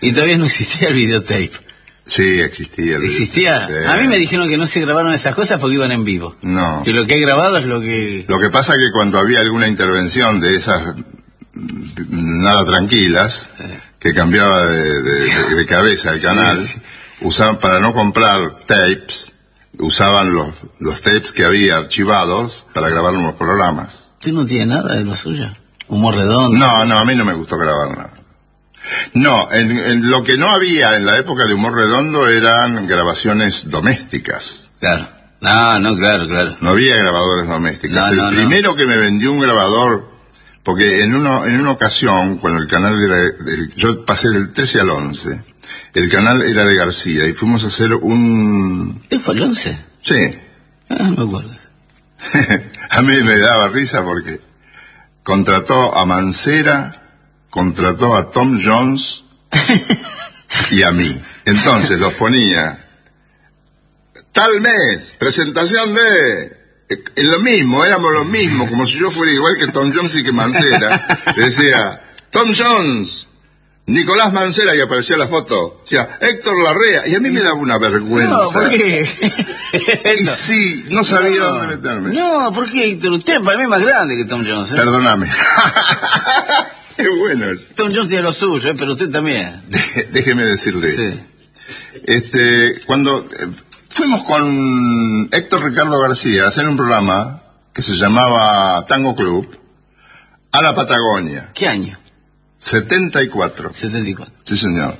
Y todavía no existía el videotape. Sí, existía. ¿Existía? Sí. A mí me dijeron que no se grabaron esas cosas porque iban en vivo. No. Que lo que hay grabado es lo que... Lo que pasa es que cuando había alguna intervención de esas nada tranquilas, que cambiaba de cabeza el canal, Sí, sí. usaban, para no comprar tapes, usaban los tapes que había archivados para grabar unos programas. ¿Usted no tiene nada de lo suyo? ¿Humor redondo? No, a mí no me gustó grabar nada. No, en lo que no había en la época de Humor Redondo eran grabaciones domésticas. Claro. No, claro. No había grabadores domésticas. El primero que me vendió un grabador, porque en una ocasión, cuando el canal yo pasé del 13 al 11, el canal era de García, y fuimos a hacer un... ¿Qué fue el 11? Sí. No me acuerdo. A mí me daba risa porque contrató a Mancera, contrató a Tom Jones y a mí. Entonces los ponía tal mes, presentación de lo mismo, éramos los mismos, como si yo fuera igual que Tom Jones y que Mancera. Le decía Tom Jones, Nicolás Mancera, y aparecía la foto, decía Héctor Larrea, y a mí me daba una vergüenza. No, ¿por qué? Y sí, no sabía dónde meterme. No, ¿por qué, Héctor? Usted para mí es más grande que Tom Jones, ¿eh? Perdóname. Qué bueno eso. Tom Jones tiene lo suyo, pero usted también. Déjeme decirle. Sí. Cuando fuimos con Héctor Ricardo García a hacer un programa que se llamaba Tango Club a la Patagonia. ¿Qué año? 74. 74. Sí, señor.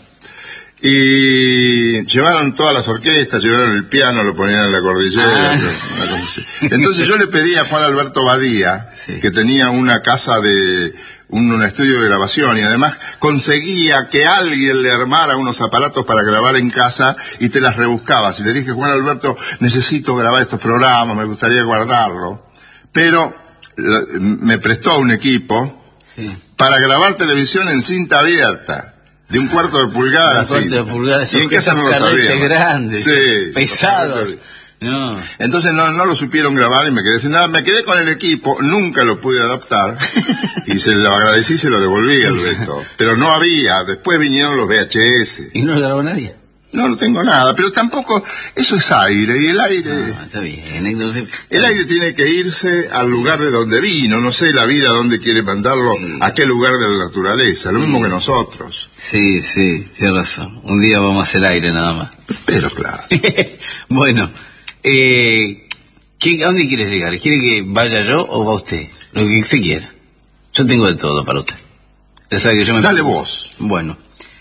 Y llevaron todas las orquestas, llevaron el piano, lo ponían en la cordillera. Una cosa así. Entonces yo le pedí a Juan Alberto Badía, que tenía una casa un estudio de grabación, y además conseguía que alguien le armara unos aparatos para grabar en casa y te las rebuscabas. Y le dije, Juan Alberto, necesito grabar estos programas, me gustaría guardarlo. Pero me prestó un equipo para grabar televisión en cinta abierta, de 1/4 de pulgada. 1/4 de pulgada, y en casa no lo sabían. Grandes, sí, pesados. No. Entonces no lo supieron grabar y me quedé sin nada. Me quedé con el equipo, nunca lo pude adaptar y se lo agradecí y se lo devolví al resto. Pero no había, después vinieron los VHS. ¿Y no lo grabó nadie? No tengo nada, pero tampoco, eso es aire, y el aire... No, está bien. Entonces, el aire tiene que irse al lugar de donde vino, no sé la vida dónde quiere mandarlo, a qué lugar de la naturaleza, lo mismo que nosotros. Sí, tiene razón. Un día vamos a hacer aire nada más. Pero claro. Bueno, ¿a dónde quiere llegar? ¿Quiere que vaya yo o va usted? Lo que usted quiera. Yo tengo de todo para usted. Ya sabe que yo me... Dale vos. Bueno.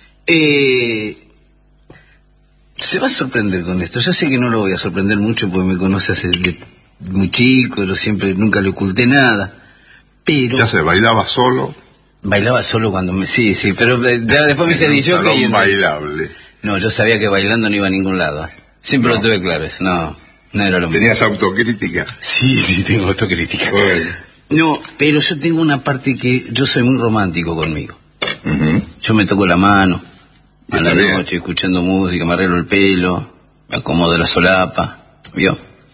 Se va a sorprender con esto. Yo sé que no lo voy a sorprender mucho porque me conoce hace muy chico, yo nunca le oculté nada. Pero... Ya se bailaba solo. Bailaba solo cuando me... Sí, pero ya después me se dicho que... bailable. No, yo sabía que bailando no iba a ningún lado. Siempre lo tuve claro. No era lo mismo. ¿Tenías autocrítica? Sí, tengo autocrítica. Bueno. No, pero yo tengo una parte que yo soy muy romántico conmigo. Yo me toco la mano a la noche escuchando música, me arreglo el pelo, me acomodo la solapa, ¿vio?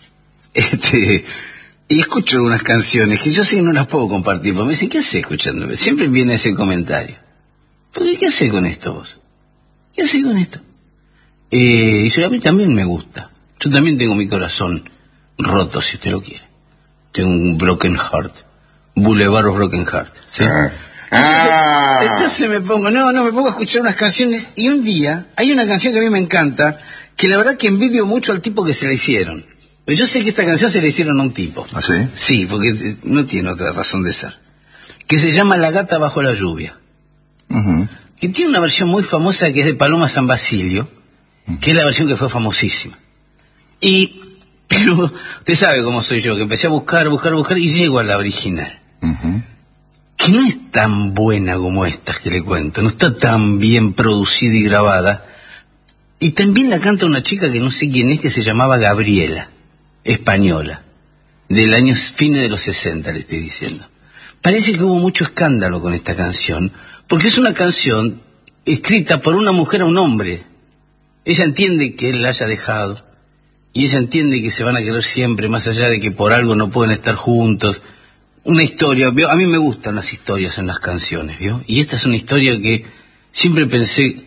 Y escucho algunas canciones que yo sé que no las puedo compartir, porque me dicen, ¿qué haces escuchando? Siempre viene ese comentario. ¿Qué haces con esto vos? ¿Qué haces con esto? Y yo, a mí también me gusta. Yo también tengo mi corazón roto, si usted lo quiere. Tengo un broken heart. Boulevard of Broken Heart. ¿Sí? Entonces me pongo a escuchar unas canciones, y un día hay una canción que a mí me encanta, que la verdad que envidio mucho al tipo que se la hicieron. Pero yo sé que esta canción se la hicieron a un tipo. ¿Ah, sí? Sí, porque no tiene otra razón de ser. Que se llama La gata bajo la lluvia. Que tiene una versión muy famosa que es de Paloma San Basilio, que es la versión que fue famosísima. Pero usted sabe cómo soy yo, que empecé a buscar y llego a la original. Que no es tan buena como estas que le cuento, no está tan bien producida y grabada. Y también la canta una chica que no sé quién es, que se llamaba Gabriela, española, del año fines de los 60, le estoy diciendo. Parece que hubo mucho escándalo con esta canción, porque es una canción escrita por una mujer a un hombre. Ella entiende que él la haya dejado, y ella entiende que se van a querer siempre, más allá de que por algo no pueden estar juntos. Una historia, ¿vio? A mí me gustan las historias en las canciones, ¿vio? Y esta es una historia que siempre pensé